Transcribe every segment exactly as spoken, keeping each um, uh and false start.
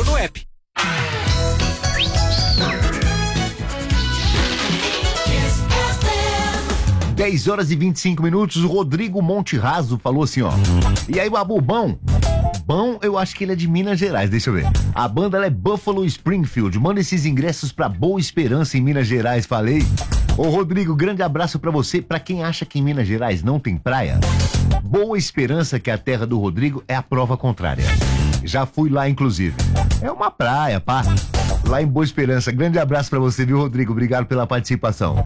baixou no app. dez horas e vinte e cinco minutos, o Rodrigo Monterraso falou assim, ó. E aí, Babu, bom? Bom, eu acho que ele é de Minas Gerais, deixa eu ver. A banda ela é Buffalo Springfield. Manda esses ingressos pra Boa Esperança em Minas Gerais, falei. Ô, Rodrigo, grande abraço pra você. Pra quem acha que em Minas Gerais não tem praia, Boa Esperança, que é a terra do Rodrigo, é a prova contrária. Já fui lá, inclusive. É uma praia, pá. Lá em Boa Esperança. Grande abraço pra você, viu, Rodrigo? Obrigado pela participação.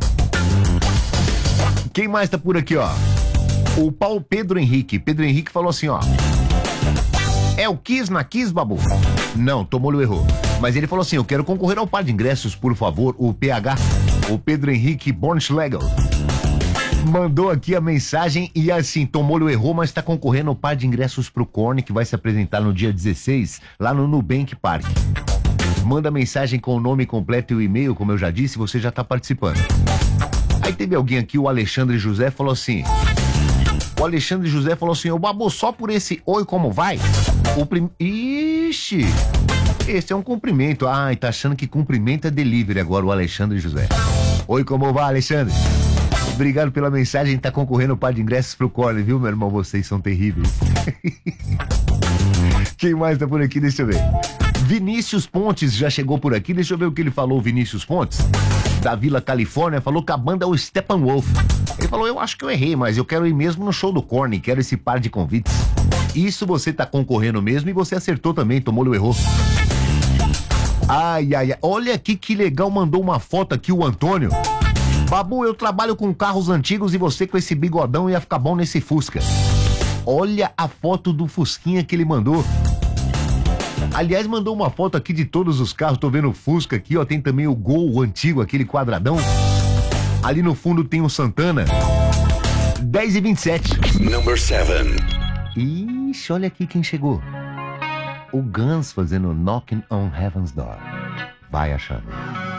Quem mais tá por aqui, ó? O Paulo Pedro Henrique. Pedro Henrique falou assim, ó. É o Kiss na Kiss, Babu? Não, Tomolho errou. Mas ele falou assim, eu quero concorrer ao par de ingressos, por favor, o P H, o Pedro Henrique Bornschlegel. Mandou aqui a mensagem e assim, Tomolho errou, mas tá concorrendo ao par de ingressos pro Korn, que vai se apresentar no dia dezesseis, lá no Nubank Park. Manda mensagem com o nome completo e o e-mail, como eu já disse, você já tá participando. Aí teve alguém aqui, o Alexandre José, falou assim... O Alexandre José falou assim, ô Babu, só por esse oi, como vai? O prim... Ixi, esse é um cumprimento. Ai, tá achando que cumprimento é delivery agora, o Alexandre José. Oi, como vai, Alexandre? Obrigado pela mensagem, tá concorrendo um par de ingressos pro Corner, viu, meu irmão? Vocês são terríveis. Quem mais tá por aqui? Deixa eu ver. Vinícius Pontes já chegou por aqui, deixa eu ver o que ele falou, Vinícius Pontes, da Vila Califórnia, falou que a banda é o Steppenwolf. Ele falou, eu acho que eu errei, mas eu quero ir mesmo no show do Korn, quero esse par de convites. Isso você tá concorrendo mesmo e você acertou também, Tomolho errou. Ai, ai, ai, olha aqui que legal, mandou uma foto aqui o Antônio. Babu, eu trabalho com carros antigos e você com esse bigodão ia ficar bom nesse Fusca. Olha a foto do Fusquinha que ele mandou. Aliás, mandou uma foto aqui de todos os carros. Tô vendo o Fusca aqui, ó. Tem também o Gol antigo, aquele quadradão. Ali no fundo tem o Santana. dez e vinte e sete. Number seven. Ixi, olha aqui quem chegou. O Guns fazendo Knocking on Heaven's Door. Vai achando.